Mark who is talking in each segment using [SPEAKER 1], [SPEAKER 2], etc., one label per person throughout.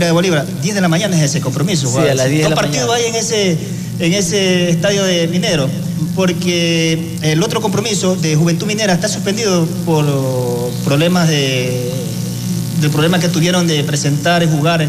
[SPEAKER 1] República de Bolívar. 10 de la mañana es ese compromiso.
[SPEAKER 2] Sí, a las 10 de la mañana.
[SPEAKER 1] ¿Qué partido hay en ese estadio de Minero? Porque el otro compromiso de Juventud Minera está suspendido por problemas del problema que tuvieron de presentar y jugar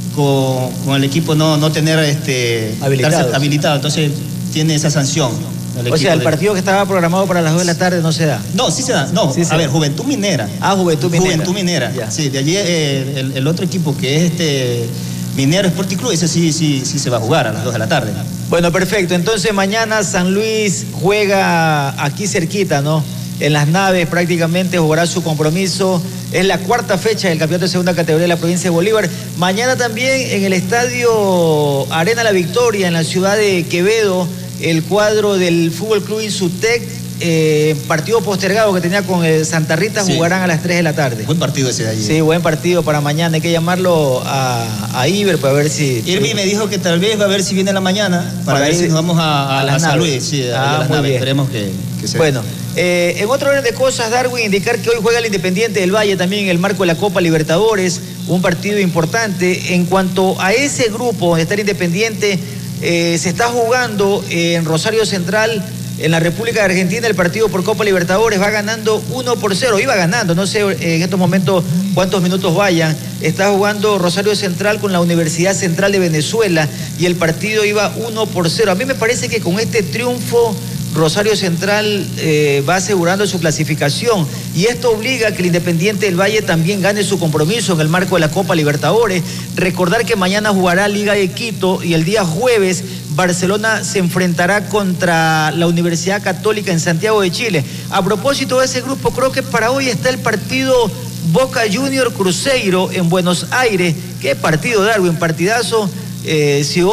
[SPEAKER 1] con el equipo no tener habilitado. Entonces tiene esa sanción.
[SPEAKER 2] O sea, el partido que estaba programado para las 2 de la tarde no se da.
[SPEAKER 1] No, sí se da. No,
[SPEAKER 2] sí se
[SPEAKER 1] a
[SPEAKER 2] da.
[SPEAKER 1] ver, Juventud Minera.
[SPEAKER 2] Juventud Minera.
[SPEAKER 1] Juventud Minera.
[SPEAKER 2] Ya.
[SPEAKER 1] Sí, de allí el otro equipo que es Minero Sporting Club, ese sí se va a jugar a las 2 de la tarde.
[SPEAKER 2] Bueno, perfecto. Entonces mañana San Luis juega aquí cerquita, ¿no? En Las Naves prácticamente jugará su compromiso. Es la 4ª fecha del campeonato de segunda categoría de la provincia de Bolívar. Mañana también en el estadio Arena La Victoria, en la ciudad de Quevedo, el cuadro del Fútbol Club Insutec, partido postergado que tenía con el Santa Rita,
[SPEAKER 1] sí,
[SPEAKER 2] jugarán a las 3 de la tarde.
[SPEAKER 1] Buen partido ese de allí.
[SPEAKER 2] Sí, buen partido para mañana. Hay que llamarlo a Iber para ver si...
[SPEAKER 1] Irving me dijo que tal vez va a ver si viene en la mañana para ver si nos vamos a San Luis. Sí, a las Naves. Esperemos que sea.
[SPEAKER 2] Bueno, en otro orden de cosas, Darwin, indicar que hoy juega el Independiente del Valle también en el marco de la Copa Libertadores, un partido importante. En cuanto a ese grupo donde está el Independiente, se está jugando en Rosario Central, en la República de Argentina, el partido por Copa Libertadores va ganando 1-0, iba ganando, no sé en estos momentos cuántos minutos vayan. Está jugando Rosario Central con la Universidad Central de Venezuela y el partido iba 1-0. A mí me parece que con este triunfo Rosario Central va asegurando su clasificación y esto obliga a que el Independiente del Valle también gane su compromiso en el marco de la Copa Libertadores. Recordar que mañana jugará Liga de Quito y el día jueves Barcelona se enfrentará contra la Universidad Católica en Santiago de Chile. A propósito de ese grupo, creo que para hoy está el partido Boca Junior Cruzeiro en Buenos Aires. Qué partido, Darwin, partidazo. Si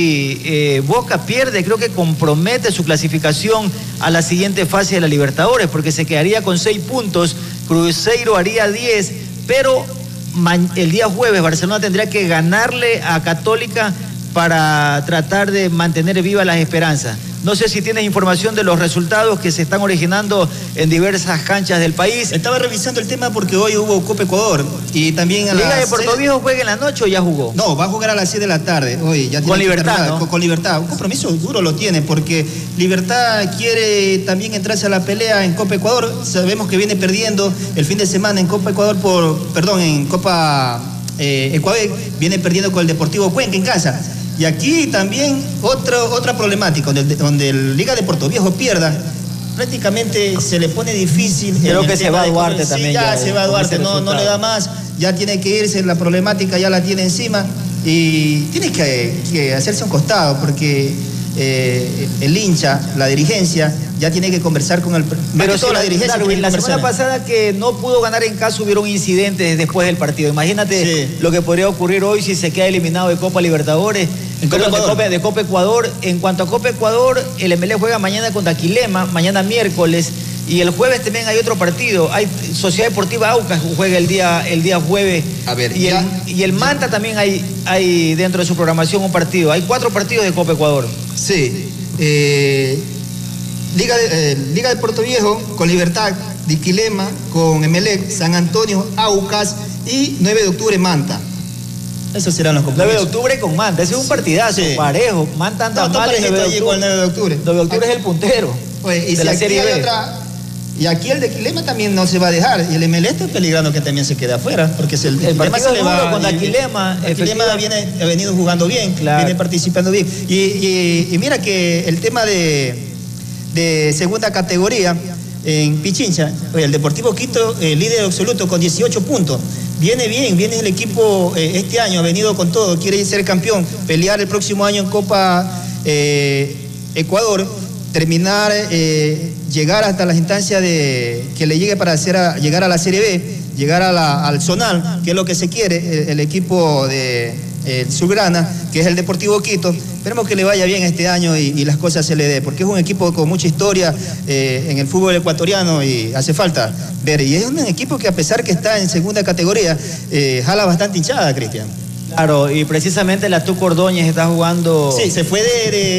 [SPEAKER 2] hoy Boca pierde, creo que compromete su clasificación a la siguiente fase de la Libertadores, porque se quedaría con 6 puntos, Cruzeiro haría 10, pero el día jueves Barcelona tendría que ganarle a Católica para tratar de mantener vivas las esperanzas. No sé si tienes información de los resultados que se están originando en diversas canchas del país.
[SPEAKER 1] Estaba revisando el tema porque hoy hubo Copa Ecuador y también a
[SPEAKER 2] ¿Liga de Puerto Viejo juega en la noche o ya jugó?
[SPEAKER 1] No, va a jugar a las 6 de la tarde. Hoy ya
[SPEAKER 2] con Libertad, ¿no?
[SPEAKER 1] Con Libertad. Un compromiso duro lo tiene porque Libertad quiere también entrarse a la pelea en Copa Ecuador. Sabemos que viene perdiendo el fin de semana en Copa Ecuador en Copa Ecuador viene perdiendo con el Deportivo Cuenca en casa. Y aquí también otra problemática, donde el Liga de Puerto Viejo pierda, prácticamente se le pone difícil.
[SPEAKER 2] Creo que se va a Duarte también.
[SPEAKER 1] Sí, ya se va a Duarte, no le da más, ya tiene que irse, la problemática ya la tiene encima y tiene que hacerse un costado porque el hincha, la dirigencia, ya tiene que conversar con el...
[SPEAKER 2] Pero sí, la dirigencia Darwin, la semana pasada que no pudo ganar en casa hubieron incidentes después del partido. Imagínate lo que podría ocurrir hoy si se queda eliminado de Copa Libertadores. De Copa Ecuador. En cuanto a Copa Ecuador, el MLE juega mañana contra Quilema, mañana miércoles, y el jueves también hay otro partido. Hay Sociedad Deportiva Aucas juega el día jueves. A ver, y el Manta también hay dentro de su programación un partido. Hay 4 partidos de Copa Ecuador.
[SPEAKER 1] Sí. Liga de Puerto Viejo con Libertad, de Quilema con Emelec, San Antonio, Aucas y 9 de octubre Manta. Esos serán los compromisos.
[SPEAKER 2] 9 de octubre con Manta, ese es un partidazo, parejo. Manta anda mal el 9 de octubre.
[SPEAKER 1] Con el 9 de octubre.
[SPEAKER 2] 9 de octubre es el puntero de la Serie B.
[SPEAKER 1] Y aquí el de Quilema también no se va a dejar. Y el MLE está peligrando que también se quede afuera. Porque el
[SPEAKER 2] partido se le va con Aquilema.
[SPEAKER 1] Aquilema ha venido jugando bien, viene participando bien. Y mira que el tema de segunda categoría en Pichincha, el Deportivo Quito, líder absoluto con 18 puntos. Viene bien, viene el equipo este año, ha venido con todo, quiere ser campeón, pelear el próximo año en Copa Ecuador, terminar, llegar hasta las instancias que le llegue para llegar a la Serie B, llegar al zonal, que es lo que se quiere, el equipo de Surgrana, que es el Deportivo Quito. Esperemos que le vaya bien este año y las cosas se le dé, porque es un equipo con mucha historia en el fútbol ecuatoriano y hace falta ver. Y es un equipo que a pesar que está en segunda categoría, jala bastante hinchada, Cristian.
[SPEAKER 2] Claro, y precisamente la Tuco Ordóñez está jugando...
[SPEAKER 1] Sí, se fue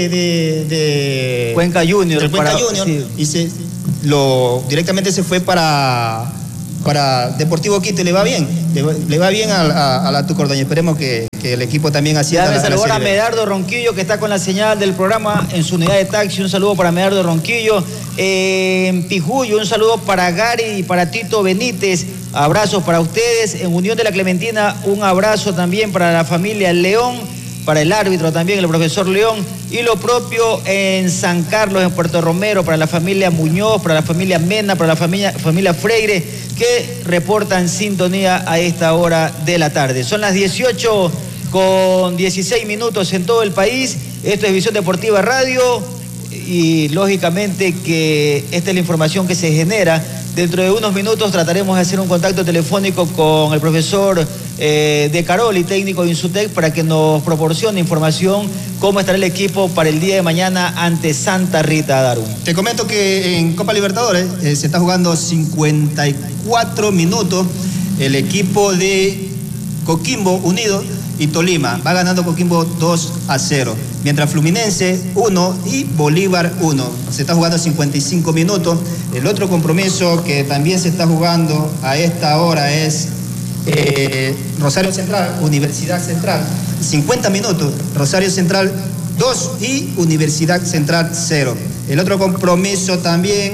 [SPEAKER 1] de
[SPEAKER 2] Cuenca Junior.
[SPEAKER 1] Cuenca Junior, sí. Y directamente se fue para Deportivo Quito y le va bien. Le va bien a la Tuco Ordóñez. Esperemos que que el equipo también hacía.
[SPEAKER 2] Ya me saludó a Medardo Ronquillo, que está con la señal del programa en su unidad de taxi. Un saludo para Medardo Ronquillo. En Pijuyo, un saludo para Gary y para Tito Benítez. Abrazos para ustedes. En Unión de la Clementina, un abrazo también para la familia León, para el árbitro también, el profesor León. Y lo propio en San Carlos, en Puerto Romero, para la familia Muñoz, para la familia Mena, para la familia Freire, que reportan sintonía a esta hora de la tarde. Son las 18:16 en todo el país. Esto es Visión Deportiva Radio y lógicamente que esta es la información que se genera. Dentro de unos minutos trataremos de hacer un contacto telefónico con el profesor De Caroli, técnico de Insutec, para que nos proporcione información cómo estará el equipo para el día de mañana ante Santa Rita, Darwin.
[SPEAKER 1] Te comento que en Copa Libertadores se está jugando 54 minutos. El equipo de Coquimbo Unido y Tolima va ganando Coquimbo 2-0, mientras Fluminense 1 y Bolívar 1. Se está jugando 55 minutos. El otro compromiso que también se está jugando a esta hora es Rosario Central, Universidad Central, 50 minutos, Rosario Central 2 y Universidad Central 0. El otro compromiso también,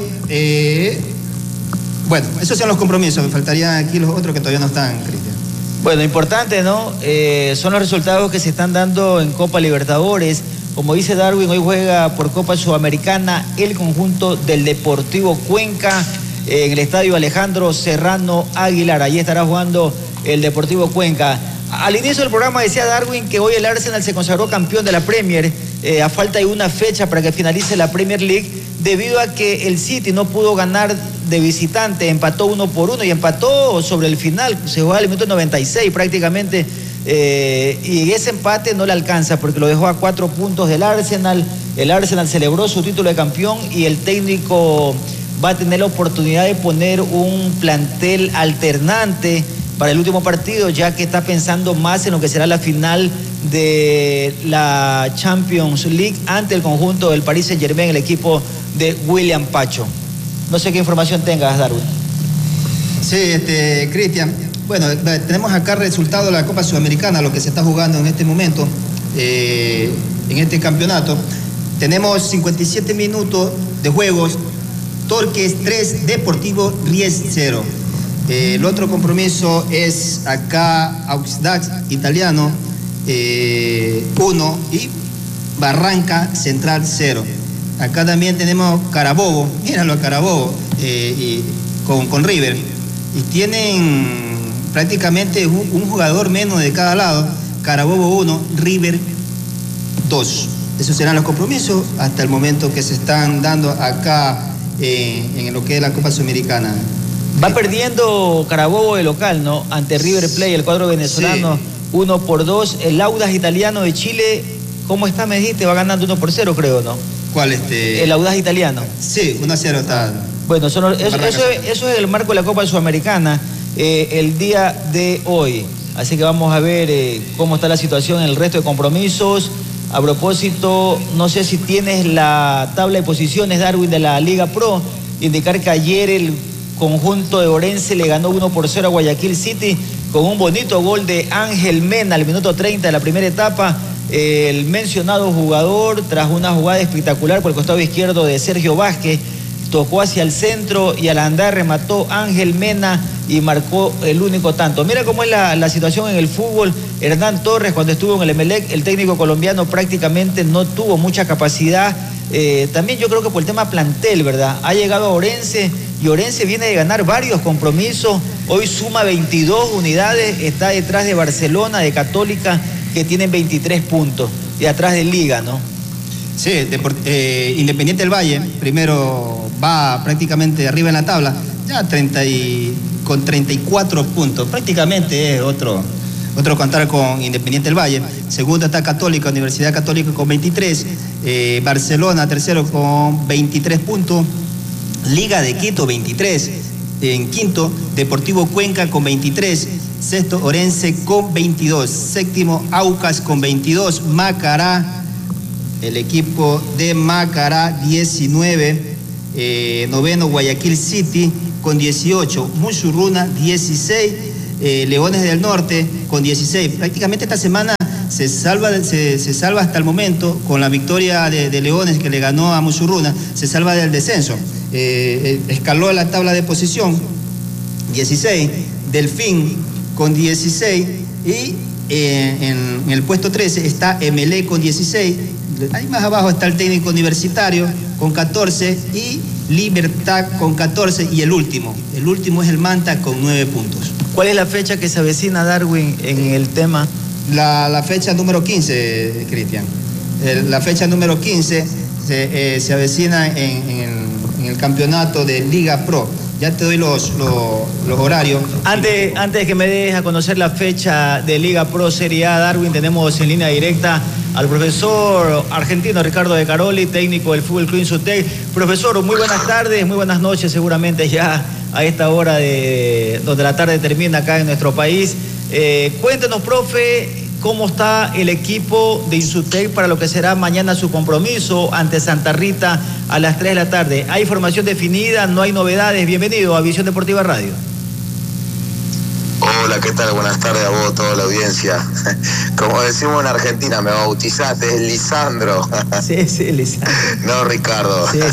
[SPEAKER 1] bueno, esos son los compromisos, me faltarían aquí los otros que todavía no están, Cristian.
[SPEAKER 2] Bueno, importante, ¿no? Son los resultados que se están dando en Copa Libertadores. Como dice Darwin, hoy juega por Copa Sudamericana el conjunto del Deportivo Cuenca en el estadio Alejandro Serrano Aguilar. Allí estará jugando el Deportivo Cuenca. Al inicio del programa decía Darwin que hoy el Arsenal se consagró campeón de la Premier a falta de una fecha para que finalice la Premier League, debido a que el City no pudo ganar de visitante, empató 1-1 y empató sobre el final, se jugó al minuto 96 prácticamente, y ese empate no le alcanza porque lo dejó a 4 puntos del Arsenal. El Arsenal celebró su título de campeón y el técnico va a tener la oportunidad de poner un plantel alternante para el último partido, ya que está pensando más en lo que será la final de la Champions League ante el conjunto del Paris Saint-Germain, el equipo de William Pacho. No sé qué información tengas, Darwin.
[SPEAKER 1] Sí, Cristian. Bueno, tenemos acá resultado de la Copa Sudamericana, lo que se está jugando en este momento, en este campeonato. Tenemos 57 minutos de juegos, Torques 3, Deportivo Ries 0. El otro compromiso es acá Audax Italiano 1 y Barranca Central 0. Acá también tenemos Carabobo, míralo a Carabobo, y con River. Y tienen prácticamente un jugador menos de cada lado. Carabobo 1, River 2. Esos serán los compromisos hasta el momento que se están dando acá en lo que es la Copa Sudamericana.
[SPEAKER 2] Va perdiendo Carabobo de local, ¿no? Ante River Plate, el cuadro venezolano, sí. 1-2. El Audax Italiano de Chile, ¿cómo está? Me dijiste, va ganando 1-0, creo, ¿no?
[SPEAKER 1] ¿Cuál
[SPEAKER 2] El Audax Italiano.
[SPEAKER 1] Sí, 1-0 está.
[SPEAKER 2] Bueno, eso es el marco de la Copa Sudamericana el día de hoy. Así que vamos a ver cómo está la situación en el resto de compromisos. A propósito, no sé si tienes la tabla de posiciones, Darwin, de la Liga Pro. Indicar que ayer el conjunto de Orense le ganó 1-0 a Guayaquil City con un bonito gol de Ángel Mena al minuto 30 de la primera etapa. El mencionado jugador, tras una jugada espectacular por el costado izquierdo de Sergio Vázquez, tocó hacia el centro y al andar remató Ángel Mena y marcó el único tanto. Mira cómo es la situación en el fútbol. Hernán Torres, cuando estuvo en el Emelec, el técnico colombiano prácticamente no tuvo mucha capacidad. También yo creo que por el tema plantel, ¿verdad? Ha llegado a Orense y Orense viene de ganar varios compromisos. Hoy suma 22 unidades, está detrás de Barcelona, de Católica, que tienen 23 puntos, y atrás de Liga, ¿no?
[SPEAKER 1] Sí, Independiente del Valle, primero va prácticamente arriba en la tabla, ya con 34 puntos, prácticamente es otro contar con Independiente del Valle. Segundo está Católica, Universidad Católica con 23, Barcelona tercero con 23 puntos, Liga de Quito 23, en quinto Deportivo Cuenca con 23, sexto Orense con 22, séptimo Aucas con 22, Macará, el equipo de Macará 19, noveno Guayaquil City con 18, Musurruna 16, Leones del Norte con 16. Prácticamente esta semana se salva hasta el momento con la victoria de Leones que le ganó a Musurruna, se salva del descenso. Escaló la tabla de posición, 16, Delfín con 16 y en el puesto 13 está Emelec con 16, ahí más abajo está el Técnico Universitario con 14 y Libertad con 14 y el último es el Manta con 9 puntos.
[SPEAKER 2] ¿Cuál es la fecha que se avecina, Darwin, en el tema?
[SPEAKER 1] La fecha número 15, Cristian. La fecha número 15 se avecina en el campeonato de Liga Pro. Ya te doy los horarios.
[SPEAKER 2] Antes de que me dejes a conocer la fecha de Liga Pro Serie A, Darwin, tenemos en línea directa al profesor argentino Ricardo de Caroli, técnico del Fútbol Club Insutec. Profesor, muy buenas tardes, muy buenas noches, seguramente ya a esta hora donde la tarde termina acá en nuestro país. Cuéntenos, profe, cómo está el equipo de Insutec para lo que será mañana su compromiso ante Santa Rita a las 3 de la tarde. ¿Hay formación definida? ¿No hay novedades? Bienvenido a Visión Deportiva Radio.
[SPEAKER 3] Hola, ¿qué tal? Buenas tardes a vos, toda la audiencia. Como decimos en Argentina, me bautizaste, es Lisandro.
[SPEAKER 2] Sí, Lisandro.
[SPEAKER 3] No, Ricardo.
[SPEAKER 2] Sí.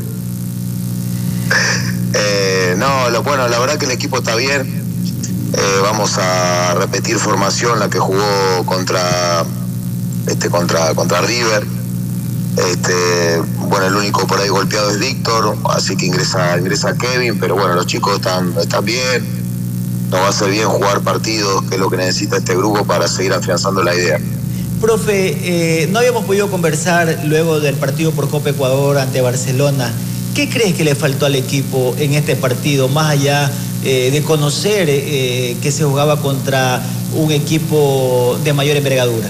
[SPEAKER 3] Bueno, la verdad que el equipo está bien. Vamos a repetir formación, la que jugó contra River. Bueno, el único por ahí golpeado es Víctor, así que ingresa Kevin, pero bueno, los chicos están bien. Nos va a hacer bien jugar partidos, que es lo que necesita este grupo para seguir afianzando la idea.
[SPEAKER 2] Profe, no habíamos podido conversar luego del partido por Copa Ecuador ante Barcelona. ¿Qué crees que le faltó al equipo en este partido, más allá de conocer que se jugaba contra un equipo de mayor envergadura?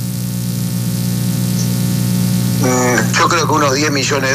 [SPEAKER 3] Yo creo que unos $10 millones.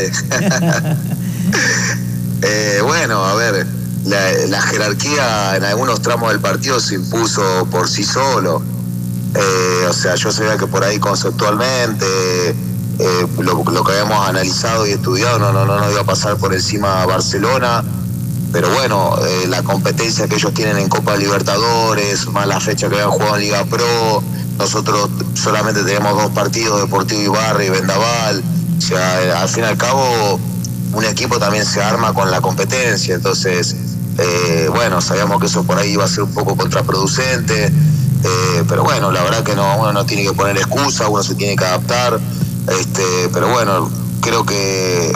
[SPEAKER 3] Bueno, a ver, la jerarquía en algunos tramos del partido se impuso por sí solo. O sea, yo sabía que por ahí conceptualmente lo que habíamos analizado y estudiado no iba a pasar por encima a Barcelona. Pero bueno, la competencia que ellos tienen en Copa Libertadores, más la fecha que habían jugado en Liga Pro, nosotros solamente tenemos 2 partidos, Deportivo Ibarra y Vendaval. O sea, al fin y al cabo, un equipo también se arma con la competencia. Entonces, bueno, sabíamos que eso por ahí iba a ser un poco contraproducente. Pero bueno, la verdad que uno no tiene que poner excusa, uno se tiene que adaptar. Pero bueno, creo que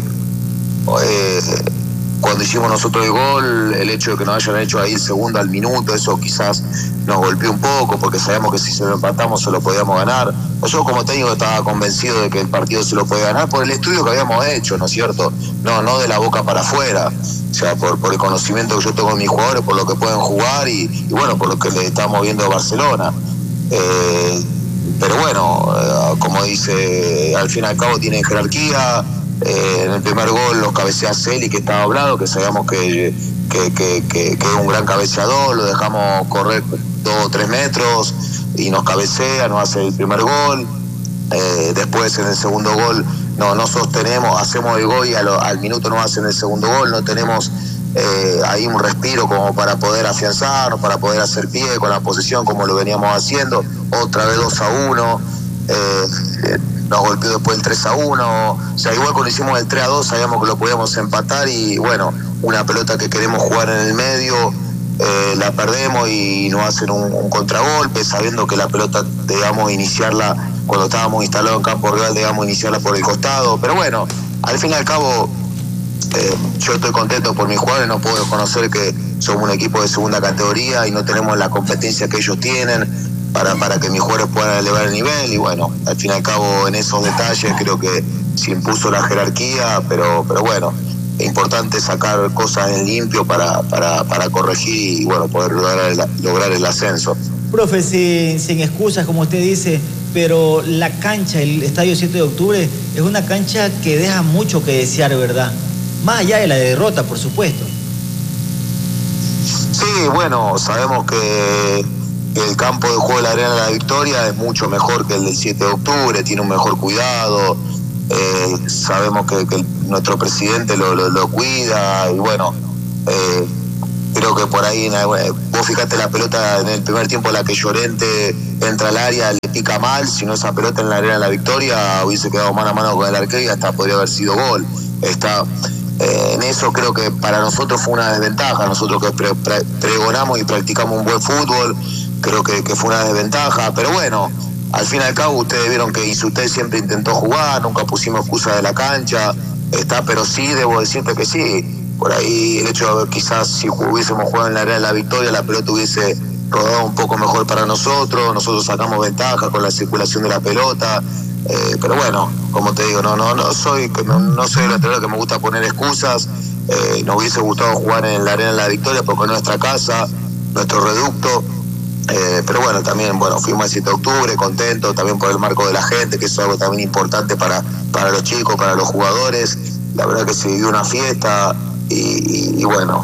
[SPEAKER 3] cuando hicimos nosotros el gol, el hecho de que nos hayan hecho ahí el segundo al minuto, eso quizás nos golpeó un poco, porque sabemos que si se lo empatamos se lo podíamos ganar. Yo como técnico estaba convencido de que el partido se lo podía ganar por el estudio que habíamos hecho, ¿no es cierto? No de la boca para afuera, o sea, por el conocimiento que yo tengo de mis jugadores, por lo que pueden jugar y bueno, por lo que le estamos viendo a Barcelona. Pero bueno, como dice, al fin y al cabo tiene jerarquía. En el primer gol los cabecea Celi, que estaba hablado, que sabíamos que es un gran cabeceador, lo dejamos correr 2 o 3 metros y nos cabecea, nos hace el primer gol. Después en el segundo gol no sostenemos, hacemos el gol y al minuto nos hacen el segundo gol, no tenemos ahí un respiro como para poder afianzarnos, para poder hacer pie con la posesión como lo veníamos haciendo. Otra vez 2-1, nos golpeó después el 3-1, o sea, igual cuando hicimos el 3-2 sabíamos que lo podíamos empatar y bueno, una pelota que queremos jugar en el medio, la perdemos y nos hacen un contragolpe, sabiendo que la pelota debíamos iniciarla cuando estábamos instalados en campo rival, debíamos iniciarla por el costado, pero bueno, al fin y al cabo yo estoy contento por mis jugadores, no puedo desconocer que somos un equipo de segunda categoría y no tenemos la competencia que ellos tienen para que mis jugadores puedan elevar el nivel y bueno, al fin y al cabo en esos detalles creo que se impuso la jerarquía, pero bueno, es importante sacar cosas en limpio para corregir y bueno, poder lograr el ascenso.
[SPEAKER 2] Profe, sin excusas, como usted dice, pero la cancha, el Estadio 7 de Octubre, es una cancha que deja mucho que desear, ¿verdad? Más allá de la derrota, por supuesto.
[SPEAKER 3] Sí, bueno, sabemos que el campo de juego de la Arena de la Victoria es mucho mejor que el del 7 de octubre, tiene un mejor cuidado, sabemos que nuestro presidente lo cuida y bueno, creo que por ahí, vos fijate la pelota en el primer tiempo, la que Llorente entra al área, le pica mal, si no esa pelota en la arena de la Victoria hubiese quedado mano a mano con el arquero y hasta podría haber sido gol. En eso creo que para nosotros fue una desventaja, nosotros que pregonamos y practicamos un buen fútbol, creo que fue una desventaja, pero bueno, al fin y al cabo ustedes vieron que Insútec siempre intentó jugar, nunca pusimos excusa de la cancha, pero sí, debo decirte que sí. Por ahí el hecho de quizás si hubiésemos jugado en la arena de la Victoria, la pelota hubiese rodado un poco mejor para nosotros sacamos ventaja con la circulación de la pelota, pero bueno, como te digo, no soy el entrenador que me gusta poner excusas, nos hubiese gustado jugar en la arena de la Victoria porque es nuestra casa, nuestro reducto, pero bueno, también fuimos el 7 de octubre, contento también por el marco de la gente, que es algo también importante para los chicos, para los jugadores, la verdad que se vivió una fiesta. Y bueno,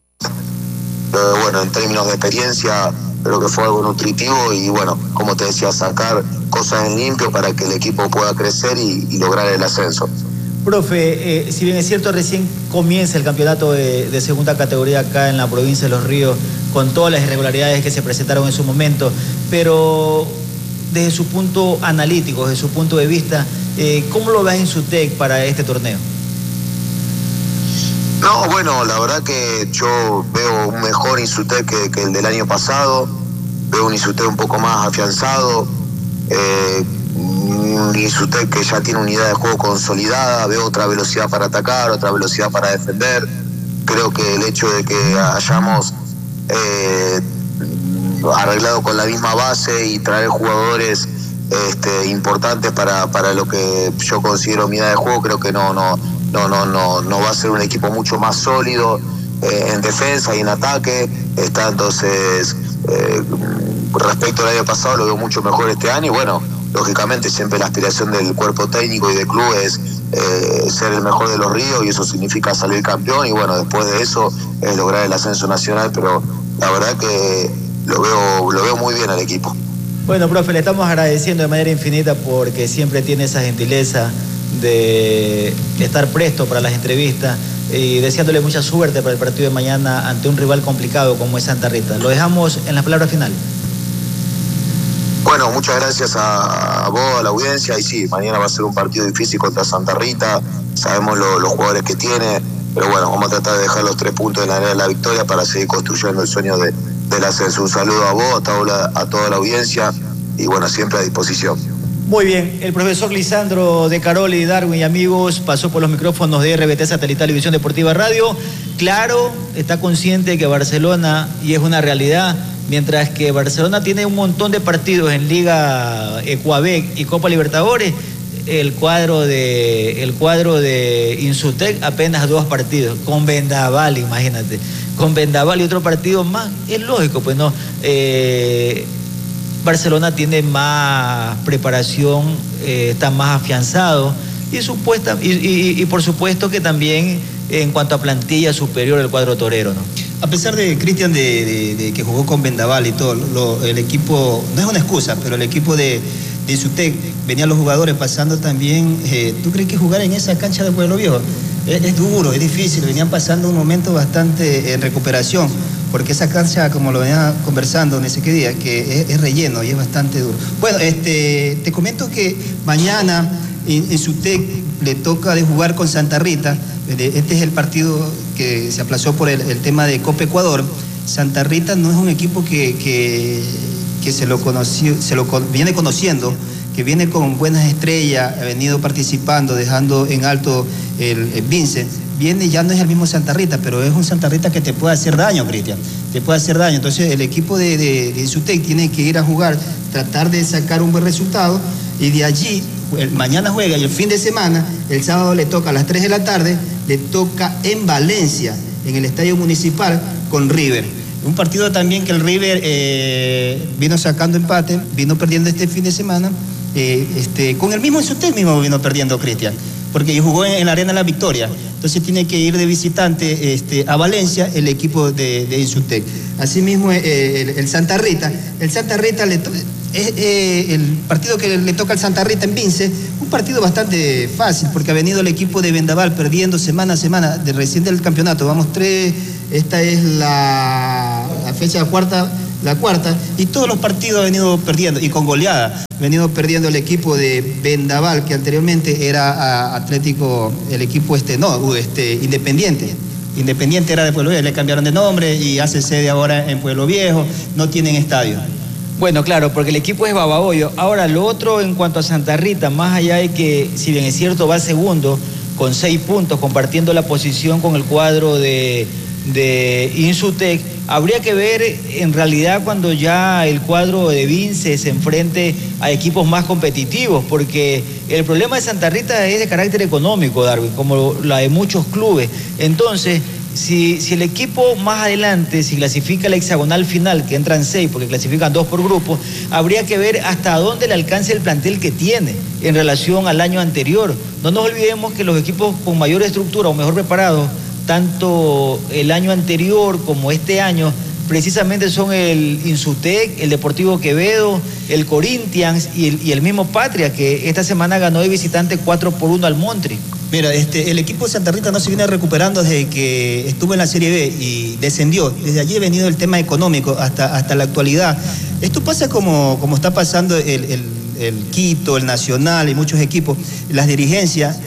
[SPEAKER 3] en términos de experiencia creo que fue algo nutritivo y bueno, como te decía, sacar cosas en limpio para que el equipo pueda crecer y lograr el ascenso.
[SPEAKER 2] Profe, si bien es cierto, recién comienza el campeonato de segunda categoría acá en la provincia de Los Ríos, con todas las irregularidades que se presentaron en su momento, pero desde su punto analítico, desde su punto de vista, ¿cómo lo ves Insútec para este torneo?
[SPEAKER 3] No, bueno, la verdad que yo veo un mejor Insútec que el del año pasado, veo un Insútec un poco más afianzado, un Insútec que ya tiene unidad de juego consolidada, veo otra velocidad para atacar, otra velocidad para defender. Creo que el hecho de que hayamos arreglado con la misma base y traer jugadores importantes para lo que yo considero unidad de juego, creo que no va a ser un equipo mucho más sólido en defensa y en ataque. Entonces, respecto al año pasado lo veo mucho mejor este año y bueno, lógicamente siempre la aspiración del cuerpo técnico y del club es ser el mejor de Los Ríos y eso significa salir campeón y bueno, después de eso lograr el ascenso nacional, pero la verdad que lo veo muy bien al equipo.
[SPEAKER 2] Bueno, profe, le estamos agradeciendo de manera infinita porque siempre tiene esa gentileza de estar presto para las entrevistas y deseándole mucha suerte para el partido de mañana ante un rival complicado como es Santa Rita. Lo dejamos en las palabras finales.
[SPEAKER 3] Bueno, muchas gracias a vos, a la audiencia, y sí, mañana va a ser un partido difícil contra Santa Rita, sabemos los jugadores que tiene, pero bueno, vamos a tratar de dejar los 3 puntos en la arena de la Victoria para seguir construyendo el sueño del ascenso. Un saludo a vos, a toda la audiencia, y bueno, siempre a disposición.
[SPEAKER 2] Muy bien, el profesor Lisandro de Caroli, Darwin y amigos pasó por los micrófonos de RBT Satelital y Visión Deportiva Radio. Claro, está consciente de que Barcelona, y es una realidad, mientras que Barcelona tiene un montón de partidos en Liga Ecuavec y Copa Libertadores, el cuadro de Insútec apenas 2 partidos, con Vendaval, imagínate, con Vendaval y otro partido más, es lógico, pues no. Barcelona tiene más preparación, está más afianzado y por supuesto que también en cuanto a plantilla superior el cuadro torero, ¿no?
[SPEAKER 1] A pesar de Cristian de que jugó con Vendaval y todo, el equipo, no es una excusa, pero el equipo de Insútec, venían los jugadores pasando también, ¿tú crees que jugar en esa cancha de Pueblo Viejo? Es duro, es difícil, venían pasando un momento bastante en recuperación, porque esa cancha, como lo venía conversando en ese día, que es relleno y es bastante duro. Bueno, te comento que mañana Insútec le toca de jugar con Santa Rita. Este es el partido que se aplazó por el tema de Copa Ecuador. Santa Rita no es un equipo que viene conociendo, que viene con buenas estrellas, ha venido participando, dejando en alto el Vincent. Ya no es el mismo Santa Rita, pero es un Santa Rita que te puede hacer daño, Cristian. Te puede hacer daño. Entonces el equipo de Insútec tiene que ir a jugar, tratar de sacar un buen resultado y de allí, mañana juega y el fin de semana, el sábado le toca a las 3 de la tarde, le toca en Valencia, en el Estadio Municipal, con River. Un partido también que el River vino sacando empate, vino perdiendo este fin de semana, con el mismo Insútec mismo vino perdiendo, Cristian, porque jugó en la Arena de la Victoria. Entonces tiene que ir de visitante a Valencia el equipo de Insútec. Asimismo el Santa Rita. El Santa Rita el partido que le toca al Santa Rita en Vince, un partido bastante fácil, porque ha venido el equipo de Vendaval perdiendo semana a semana, recién del campeonato. Vamos 3 esta es la fecha cuarta, y todos los partidos ha venido perdiendo, y con goleada. Ha venido perdiendo el equipo de Vendaval, que anteriormente era Atlético, el equipo Independiente. Independiente era de Pueblo Viejo, le cambiaron de nombre y hace sede ahora en Pueblo Viejo, no tienen estadio.
[SPEAKER 2] Bueno, claro, porque el equipo es Babahoyo. Ahora, lo otro en cuanto a Santa Rita, más allá de que, si bien es cierto, va segundo con 6 puntos, compartiendo la posición con el cuadro de Insutec, habría que ver en realidad cuando ya el cuadro de Vince se enfrente a equipos más competitivos, porque el problema de Santa Rita es de carácter económico, Darwin, como la de muchos clubes. Entonces, si el equipo más adelante, si clasifica la hexagonal final, que entran 6 porque clasifican 2 por grupo, habría que ver hasta dónde le alcance el plantel que tiene en relación al año anterior. No nos olvidemos que los equipos con mayor estructura o mejor preparados, tanto el año anterior como este año, precisamente son el Insutec, el Deportivo Quevedo, el Corinthians y el mismo Patria, que esta semana ganó de visitante 4-1 al Montri.
[SPEAKER 1] Mira, el equipo de Santa Rita no se viene recuperando desde que estuvo en la Serie B y descendió. Desde allí ha venido el tema económico hasta la actualidad. Esto pasa como está pasando el Quito, el Nacional y muchos equipos. Las dirigencias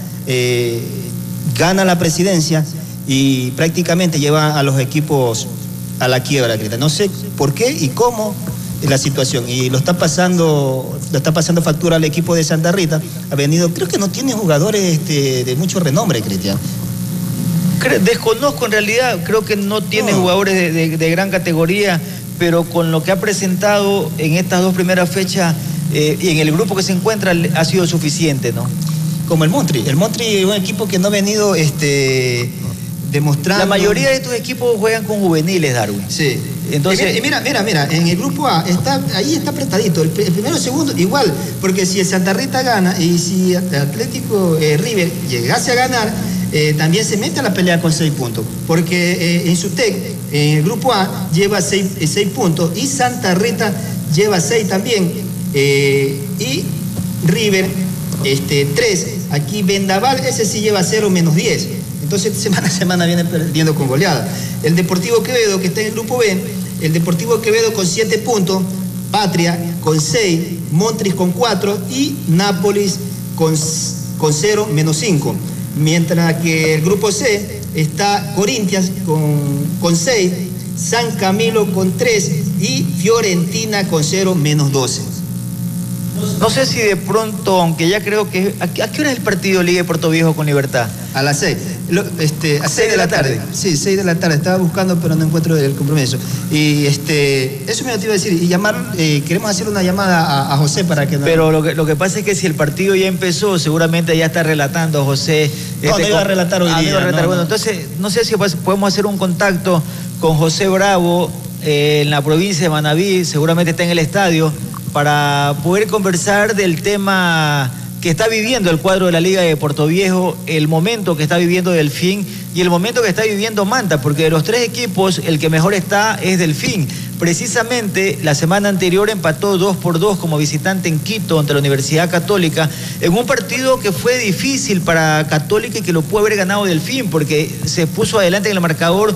[SPEAKER 1] ganan la presidencia y prácticamente llevan a los equipos a la quiebra. No sé por qué y cómo es la situación, y lo está pasando factura al equipo de Santa Rita. Ha venido, creo que no tiene jugadores de mucho renombre, Cristian.
[SPEAKER 2] Desconozco en realidad, creo que no tiene jugadores de gran categoría, pero con lo que ha presentado en estas 2 primeras fechas y en el grupo que se encuentra ha sido suficiente, ¿no?
[SPEAKER 1] Como el Montri es un equipo que no ha venido demostrando.
[SPEAKER 2] La mayoría de estos equipos juegan con juveniles, Darwin.
[SPEAKER 1] Sí. Entonces, mira, en el grupo A ahí está apretadito, el primero y el segundo igual, porque si el Santa Rita gana y si el Atlético River llegase a ganar, también se mete a la pelea con 6 puntos, porque Insutec en el grupo A lleva 6 puntos y Santa Rita lleva 6 también, y River 3, aquí Vendaval, ese sí lleva 0 menos 10. Entonces semana a semana viene perdiendo con goleada. El Deportivo Quevedo, que está en el grupo B, el Deportivo Quevedo con 7 puntos, Patria con 6, Montris con 4 y Nápoles con 0 menos 5. Mientras que el grupo C está Corinthians con 6, San Camilo con 3 y Fiorentina con 0 menos 12.
[SPEAKER 2] No sé si de pronto, aunque ya creo que... ¿A qué hora es el partido Liga de Puerto Viejo con Libertad?
[SPEAKER 1] A las 6. A 6 de la tarde. Sí, 6 de la tarde. Estaba buscando, pero no encuentro el compromiso. Y eso me lo iba a decir. Y queremos hacer una llamada a José para que...
[SPEAKER 2] Pero lo que pasa es que si el partido ya empezó, seguramente ya está relatando José.
[SPEAKER 1] No iba a relatar hoy día.
[SPEAKER 2] Bueno, entonces, no sé si podemos hacer un contacto con José Bravo en la provincia de Manabí, seguramente está en el estadio, para poder conversar del tema que está viviendo el cuadro de la Liga de Puerto Viejo, el momento que está viviendo Delfín y el momento que está viviendo Manta, porque de los 3 equipos el que mejor está es Delfín. Precisamente la semana anterior empató 2-2 como visitante en Quito ante la Universidad Católica, en un partido que fue difícil para Católica y que lo pudo haber ganado Delfín, porque se puso adelante en el marcador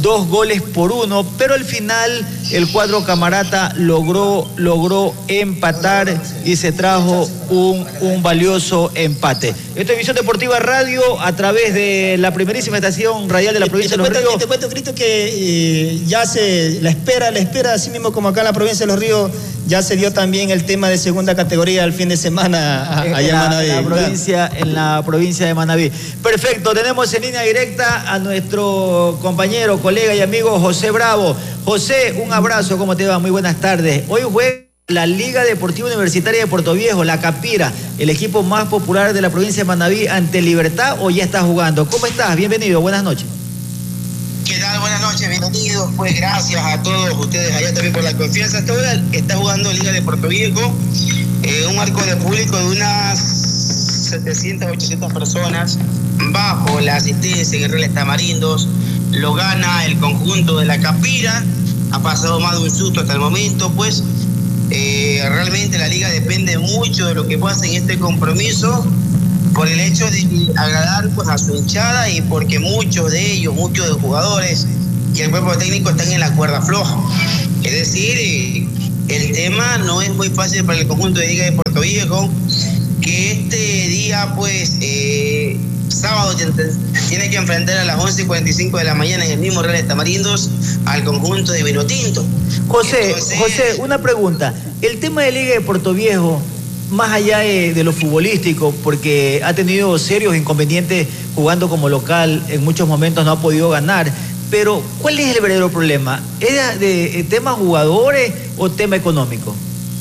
[SPEAKER 2] 2-1, pero al final el cuadro camarata logró empatar y se trajo un valioso empate. Esta es Visión Deportiva Radio a través de la primerísima estación radial de la provincia de Los Ríos.
[SPEAKER 1] Te cuento, Cristo, que ya la espera, así mismo como acá en la provincia de Los Ríos, ya se dio también el tema de segunda categoría el fin de semana allá en Manabí.
[SPEAKER 2] En la provincia de Manabí. Perfecto, tenemos en línea directa a nuestro compañero, colega y amigo José Bravo. José, un abrazo, ¿cómo te va? Muy buenas tardes. Hoy juega la Liga Deportiva Universitaria de Puerto Viejo, la Capira, el equipo más popular de la provincia de Manabí, ante Libertad, o ya está jugando. ¿Cómo estás? Bienvenido, buenas noches.
[SPEAKER 4] ¿Qué tal? Buenas noches, bienvenidos. Pues gracias a todos ustedes allá también por la confianza. Hasta ahora está jugando Liga de Puerto Viejo, un marco de público de unas 700, 800 personas, bajo la asistencia en el Real Tamarindos. Lo gana el conjunto de la Capira. Ha pasado más de un susto hasta el momento, pues realmente la liga depende mucho de lo que pasa en este compromiso, por el hecho de agradar pues a su hinchada y porque muchos de ellos, muchos de los jugadores que el cuerpo técnico están en la cuerda floja. Es decir, el tema no es muy fácil para el conjunto de Liga de Puerto Viejo, que este día, pues, sábado tiene que enfrentar a las 11:45 de la mañana en el mismo Real de Tamarindos al conjunto de Vinotinto.
[SPEAKER 2] José, una pregunta. El tema de Liga de Puerto Viejo, más allá de lo futbolístico, porque ha tenido serios inconvenientes jugando como local, en muchos momentos no ha podido ganar, pero ¿cuál es el verdadero problema? ¿Es de tema jugadores o tema económico?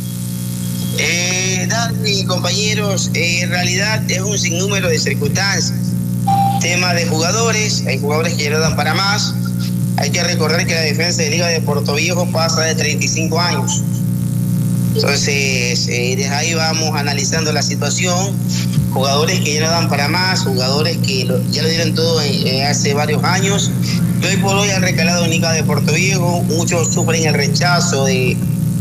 [SPEAKER 4] Dani, compañeros, en realidad es un sinnúmero de circunstancias. Tema de jugadores, hay jugadores que ya no dan para más. Hay que recordar que la defensa de Liga de Puerto Viejo pasa de 35 años. Entonces, desde ahí vamos analizando la situación. Jugadores que ya no dan para más, jugadores que ya lo dieron todo hace varios años. Y hoy por hoy han recalado en Liga de Puerto Viejo. Muchos sufren el rechazo de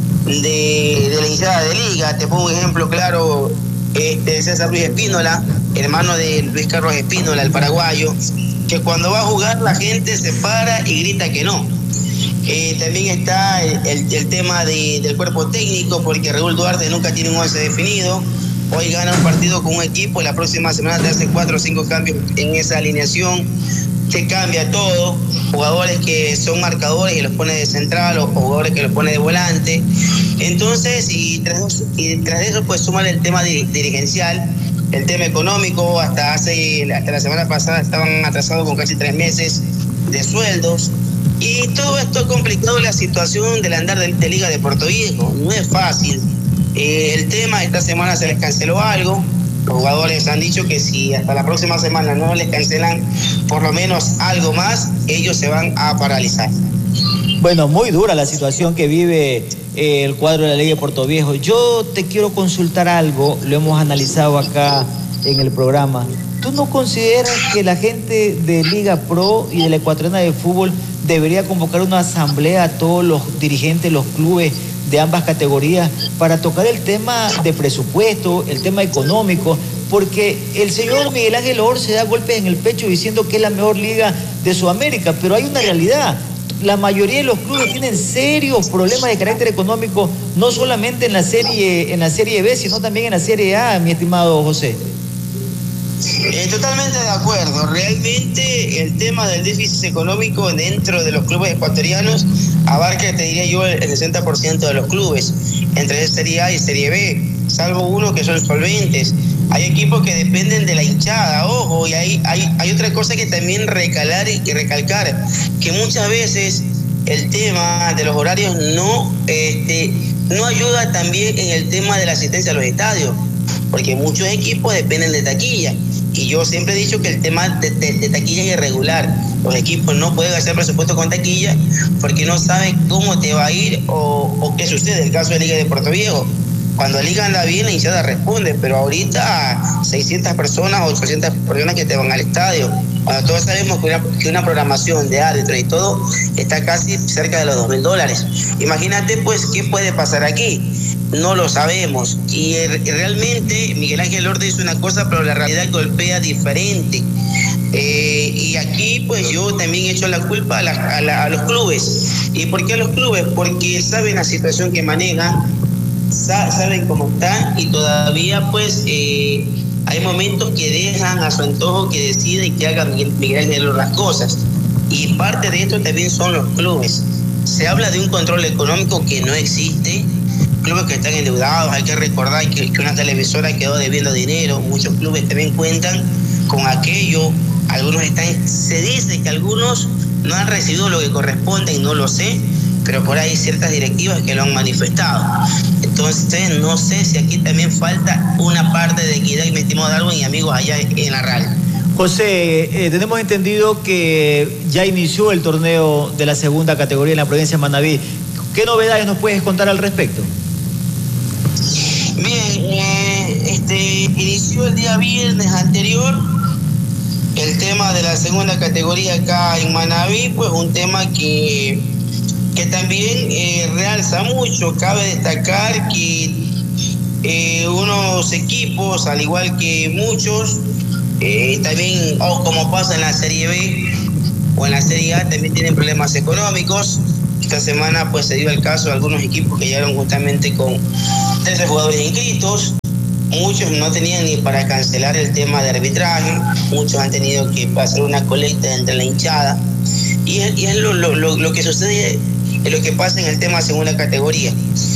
[SPEAKER 4] la hinchada de Liga. Te pongo un ejemplo claro, César Luis Espínola, hermano de Luis Carlos Espínola, el paraguayo, que cuando va a jugar la gente se para y grita que no. También está el tema del cuerpo técnico, porque Raúl Duarte nunca tiene un 11 definido. Hoy gana un partido con un equipo, la próxima semana te hace 4 o 5 cambios en esa alineación, te cambia todo. Jugadores que son marcadores y los pone de central, o jugadores que los pone de volante. Entonces, y tras eso, pues suman el tema dirigencial, el tema económico. Hasta la semana pasada estaban atrasados con casi 3 meses de sueldos. Y todo esto ha complicado la situación del andar de Liga de Puerto Viejo. No es fácil. El tema, esta semana se les canceló algo. Los jugadores han dicho que si hasta la próxima semana no les cancelan por lo menos algo más, ellos se van a paralizar.
[SPEAKER 2] Bueno, muy dura la situación que vive el cuadro de la Liga de Puerto Viejo. Yo te quiero consultar algo, lo hemos analizado acá en el programa. ¿Tú no consideras que la gente de Liga Pro y de la Ecuatoriana de Fútbol debería convocar una asamblea a todos los dirigentes, los clubes de ambas categorías, para tocar el tema de presupuesto, el tema económico? Porque el señor Miguel Ángel Or se da golpes en el pecho diciendo que es la mejor liga de Sudamérica, pero hay una realidad. La mayoría de los clubes tienen serios problemas de carácter económico, no solamente en la serie B, sino también en la Serie A, mi estimado José.
[SPEAKER 4] Totalmente de acuerdo. Realmente el tema del déficit económico dentro de los clubes ecuatorianos abarca, te diría yo, el 60% de los clubes, entre Serie A y Serie B, salvo uno que son solventes. Hay equipos que dependen de la hinchada, ojo, y hay otra cosa que también recalcar, que muchas veces el tema de los horarios no ayuda también en el tema de la asistencia a los estadios, porque muchos equipos dependen de taquilla. Y yo siempre he dicho que el tema de taquilla es irregular. Los equipos no pueden hacer presupuesto con taquilla porque no saben cómo te va a ir o qué sucede. El caso de Liga de Puerto Viejo, cuando la liga anda bien, la hinchada responde, pero ahorita 600 personas o 800 personas que te van al estadio, cuando todos sabemos que una programación de árbitros y todo está casi cerca de los $2,000. Imagínate pues qué puede pasar aquí. No lo sabemos. Y realmente Miguel Ángel Or dice una cosa, pero la realidad golpea diferente. Y aquí pues yo también echo la culpa a los clubes. ¿Y por qué a los clubes? Porque saben la situación que manejan, saben cómo están, y todavía pues hay momentos que dejan a su antojo que decida y que haga Miguel Ángel Or las cosas. Y parte de esto también son los clubes. Se habla de un control económico que no existe. Clubes que están endeudados, hay que recordar que una televisora quedó debiendo dinero, muchos clubes también cuentan con aquello, se dice que algunos no han recibido lo que corresponde, no lo sé, pero por ahí hay ciertas directivas que lo han manifestado. Entonces no sé si aquí también falta una parte de equidad, mi estimado Darwin y amigos allá en la radio.
[SPEAKER 2] José, tenemos entendido que ya inició el torneo de la segunda categoría en la provincia de Manabí. ¿Qué novedades nos puedes contar al respecto?
[SPEAKER 4] Bien, inició el día viernes anterior el tema de la segunda categoría acá en Manabí, pues un tema que también realza mucho. Cabe destacar que unos equipos, al igual que muchos, también como pasa en la Serie B, o en la Serie A también tienen problemas económicos. Esta semana pues se dio el caso de algunos equipos que llegaron justamente con 13 jugadores inscritos. Muchos no tenían ni para cancelar el tema de arbitraje, muchos han tenido que hacer una colecta entre la hinchada. Y es lo que sucede, es lo que pasa en el tema segunda categoría.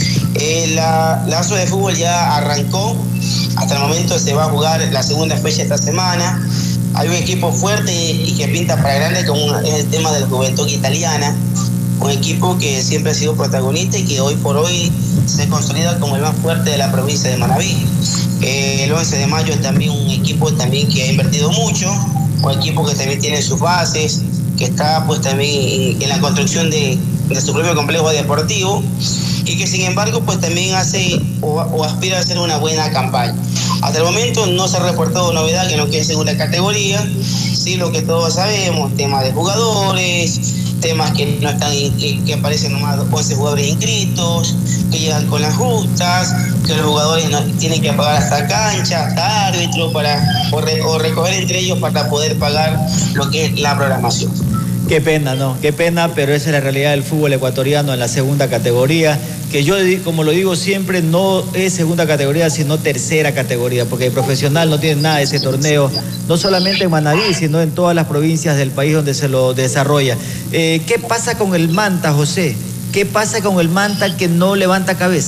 [SPEAKER 4] La ASO de fútbol ya arrancó, hasta el momento se va a jugar la segunda fecha esta semana. Hay un equipo fuerte y que pinta para grande, como es el tema del Juventud Italiana, un equipo que siempre ha sido protagonista y que hoy por hoy se consolida como el más fuerte de la provincia de Manabí. El 11 de mayo también un equipo también que ha invertido mucho, un equipo que también tiene sus bases, que está pues también en la construcción de su propio complejo deportivo y que sin embargo pues también hace o aspira a hacer una buena campaña. Hasta el momento no se ha reportado novedad en lo que es segunda categoría, sí lo que todos sabemos, temas de jugadores, temas que no están, que aparecen nomás 11 jugadores inscritos, que llegan con las justas, que los jugadores no, tienen que pagar hasta cancha, hasta árbitro, o recoger entre ellos para poder pagar lo que es la programación.
[SPEAKER 2] Qué pena, ¿no? Qué pena, pero esa es la realidad del fútbol ecuatoriano en la segunda categoría, que yo, como lo digo siempre, no es segunda categoría, sino tercera categoría, porque el profesional no tiene nada de ese torneo, no solamente en Manabí, sino en todas las provincias del país donde se lo desarrolla. ¿Qué pasa con el Manta, José? ¿Qué pasa con el Manta que no levanta cabeza?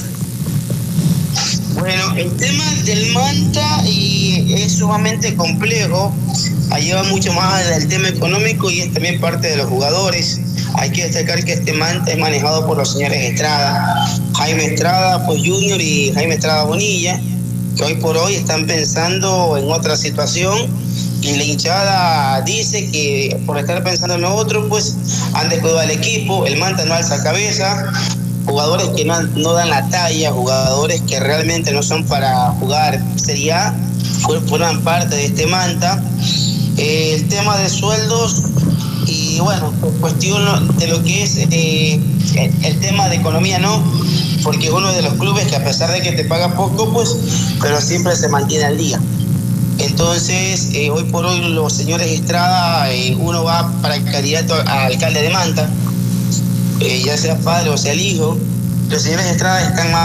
[SPEAKER 4] Bueno, el tema del Manta es sumamente complejo, lleva mucho más del tema económico y es también parte de los jugadores. Hay que destacar que este Manta es manejado por los señores Estrada, Jaime Estrada pues Junior y Jaime Estrada Bonilla, que hoy por hoy están pensando en otra situación y la hinchada dice que por estar pensando en lo otro pues han descuidado al equipo. El Manta no alza cabeza, jugadores que no dan la talla, jugadores que realmente no son para jugar Serie A, forman parte de este Manta. El tema de sueldos y bueno, cuestión de lo que es el tema de economía, no, porque es uno de los clubes que a pesar de que te paga poco, pues, pero siempre se mantiene al día. Entonces, hoy por hoy los señores Estrada, uno va para el candidato a alcalde de Manta, ya sea padre o sea el hijo, los señores Estrada están más